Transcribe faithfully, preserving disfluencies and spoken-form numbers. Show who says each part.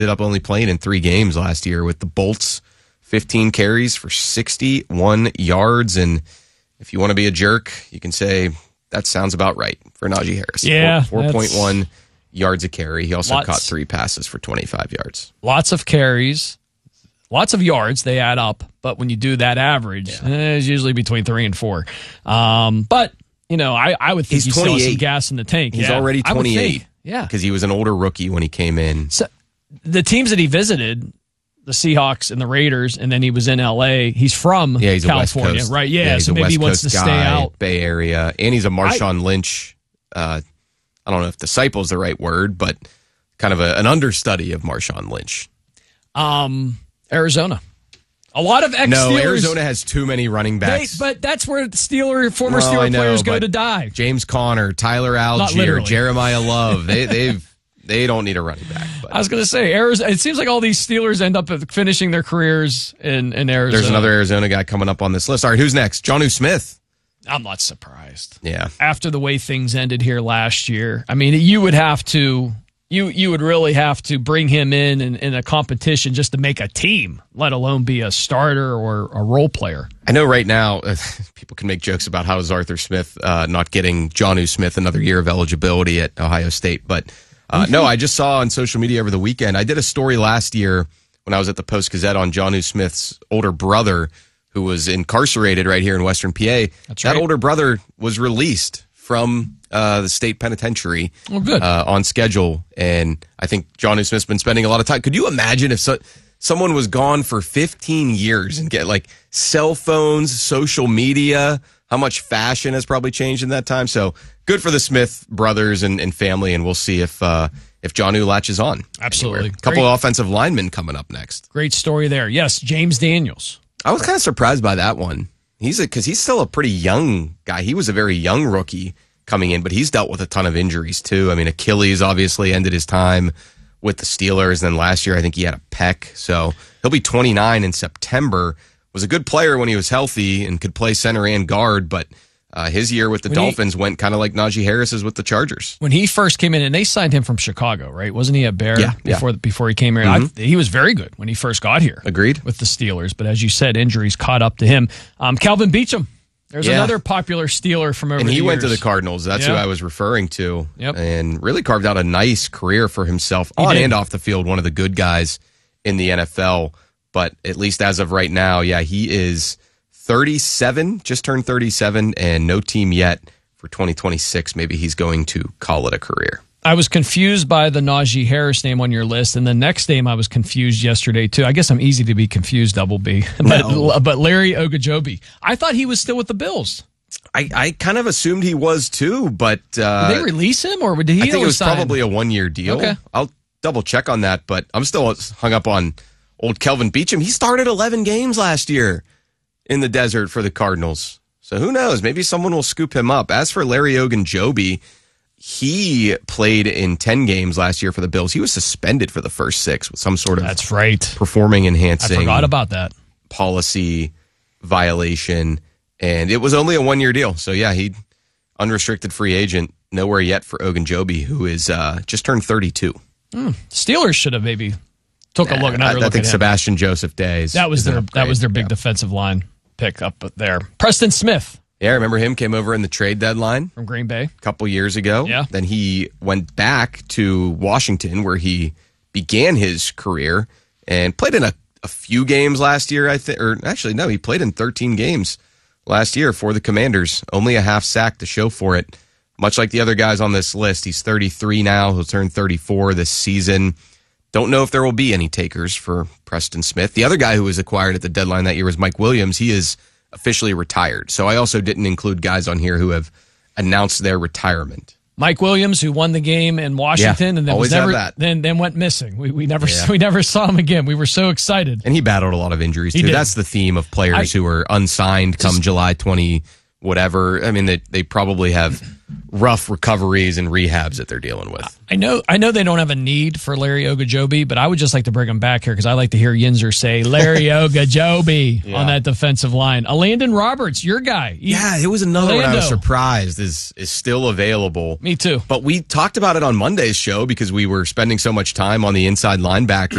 Speaker 1: ended up only playing in three games last year with the Bolts, fifteen carries for sixty-one yards. And if you want to be a jerk, you can say that sounds about right for Najee Harris.
Speaker 2: Yeah.
Speaker 1: four point one yards a carry. He also
Speaker 2: lots,
Speaker 1: caught three passes for twenty-five yards.
Speaker 2: Lots of carries, lots of yards. They add up. But when you do that average, yeah. eh, it's usually between three and four. Um, but, you know, I, I would think he's still some gas in the tank.
Speaker 1: He's
Speaker 2: yeah.
Speaker 1: already twenty-eight.
Speaker 2: Yeah.
Speaker 1: Because he was an older rookie when he came in.
Speaker 2: So the teams that he visited, the Seahawks and the Raiders, and then he was in L A. He's from
Speaker 1: yeah, he's
Speaker 2: California,
Speaker 1: a West Coast,
Speaker 2: right? Yeah,
Speaker 1: yeah
Speaker 2: so maybe
Speaker 1: West
Speaker 2: he wants
Speaker 1: Coast
Speaker 2: to
Speaker 1: guy,
Speaker 2: stay out.
Speaker 1: Bay Area. And he's a Marshawn
Speaker 2: I,
Speaker 1: Lynch, uh, I don't know if disciple is the right word, but kind of a, an understudy of Marshawn Lynch.
Speaker 2: Um, Arizona. A lot of ex-Steelers.
Speaker 1: No, Arizona has too many running backs.
Speaker 2: They, but that's where Steeler, former
Speaker 1: well,
Speaker 2: Steeler
Speaker 1: know,
Speaker 2: players go to die.
Speaker 1: James Conner, Tyler Algier, Jeremiah Love. They they've they don't need a running back. But.
Speaker 2: I was going to say, Arizona. It seems like all these Steelers end up finishing their careers in, in Arizona.
Speaker 1: There's another Arizona guy coming up on this list. All right, who's next? Jonnu Smith.
Speaker 2: I'm not surprised.
Speaker 1: Yeah.
Speaker 2: After the way things ended here last year, I mean, you would have to. You you would really have to bring him in, in in a competition just to make a team, let alone be a starter or a role player.
Speaker 1: I know right now uh, people can make jokes about how is Arthur Smith uh, not getting Jonnu Smith another year of eligibility at Ohio State. But uh, mm-hmm. no, I just saw on social media over the weekend, I did a story last year when I was at the Post-Gazette on Jonnu Smith's older brother who was incarcerated right here in Western P A.
Speaker 2: That's
Speaker 1: that
Speaker 2: right.
Speaker 1: older brother was released from uh, the state penitentiary
Speaker 2: oh, good.
Speaker 1: Uh, on schedule. And I think Jonnu Smith's been spending a lot of time. Could you imagine if so, someone was gone for fifteen years and get like cell phones, social media, how much fashion has probably changed in that time? So good for the Smith brothers and, and family, and we'll see if uh, if Jonnu latches on.
Speaker 2: Absolutely.
Speaker 1: A couple of offensive linemen coming up next.
Speaker 2: Great story there. Yes, James Daniels.
Speaker 1: I was kind of surprised by that one. He's a because he's still a pretty young guy. He was a very young rookie coming in, but he's dealt with a ton of injuries too. I mean, Achilles obviously ended his time with the Steelers, and then last year I think he had a pec. So he'll be twenty-nine in September. Was a good player when he was healthy and could play center and guard, but uh, his year with the when Dolphins he, went kind of like Najee Harris's with the Chargers.
Speaker 2: When he first came in, and they signed him from Chicago, right? Wasn't he a Bear
Speaker 1: yeah,
Speaker 2: before
Speaker 1: yeah.
Speaker 2: before he came here?
Speaker 1: Mm-hmm.
Speaker 2: I, he was very good when he first got here.
Speaker 1: Agreed.
Speaker 2: With the Steelers, but as you said, injuries caught up to him. Um, Calvin Beachum. There's yeah. another popular Steeler from over
Speaker 1: and
Speaker 2: the
Speaker 1: he
Speaker 2: years.
Speaker 1: went to the Cardinals. That's
Speaker 2: yeah.
Speaker 1: who I was referring to.
Speaker 2: Yep.
Speaker 1: And really carved out a nice career for himself
Speaker 2: he
Speaker 1: on
Speaker 2: did.
Speaker 1: and off the field. One of the good guys in the N F L. But at least as of right now, yeah, he is thirty-seven, just turned thirty-seven, and no team yet for twenty twenty-six. Maybe he's going to call it a career.
Speaker 2: I was confused by the Najee Harris name on your list, and the next name I was confused yesterday too. I guess I'm easy to be confused, Double B. But,
Speaker 1: no.
Speaker 2: but Larry Ogunjobi, I thought he was still with the Bills.
Speaker 1: I, I kind of assumed he was too, but uh,
Speaker 2: did they release him, or did he?
Speaker 1: I think it was
Speaker 2: sign?
Speaker 1: probably a one-year deal.
Speaker 2: Okay.
Speaker 1: I'll double check on that, but I'm still hung up on old Kelvin Beachum. He started eleven games last year in the desert for the Cardinals, so who knows? Maybe someone will scoop him up. As for Larry Ogunjobi, he played in ten games last year for the Bills. He was suspended for the first six with some sort of
Speaker 2: that's right
Speaker 1: performing enhancing.
Speaker 2: I forgot about that
Speaker 1: policy violation, and it was only a one year deal. So yeah, he unrestricted free agent. Nowhere yet for Ogunjobi, who is uh, just turned thirty-two.
Speaker 2: Mm. Steelers should have maybe took a look.
Speaker 1: I, I
Speaker 2: look
Speaker 1: think
Speaker 2: at
Speaker 1: Sebastian Joseph Days.
Speaker 2: That was their that was their big yeah. defensive line pick up there. Preston Smith.
Speaker 1: Yeah, I remember him came over in the trade deadline
Speaker 2: from Green Bay
Speaker 1: a couple years ago.
Speaker 2: Yeah.
Speaker 1: Then he went back to Washington where he began his career and played in a, a few games last year, I think. Or actually, no, he played in thirteen games last year for the Commanders. Only a half sack to show for it. Much like the other guys on this list, he's thirty-three now. He'll turn thirty-four this season. Don't know if there will be any takers for Preston Smith. The other guy who was acquired at the deadline that year was Mike Williams. He is officially retired. So I also didn't include guys on here who have announced their retirement.
Speaker 2: Mike Williams, who won the game in Washington,
Speaker 1: yeah,
Speaker 2: and then
Speaker 1: always
Speaker 2: was never
Speaker 1: have that.
Speaker 2: then then went missing. We we never
Speaker 1: yeah.
Speaker 2: we never saw him again. We were so excited,
Speaker 1: and he battled a lot of injuries too. That's the theme of players I, who were unsigned come July twenty whatever. I mean, they they probably have rough recoveries and rehabs that they're dealing with.
Speaker 2: I know I know they don't have a need for Larry Ogunjobi, but I would just like to bring him back here because I like to hear Yinzer say Larry Ogunjobi yeah. on that defensive line. Landon Roberts, your guy. He,
Speaker 1: yeah, it was another Orlando. one I was surprised is is still available.
Speaker 2: Me too.
Speaker 1: But we talked about it on Monday's show because we were spending so much time on the inside linebacker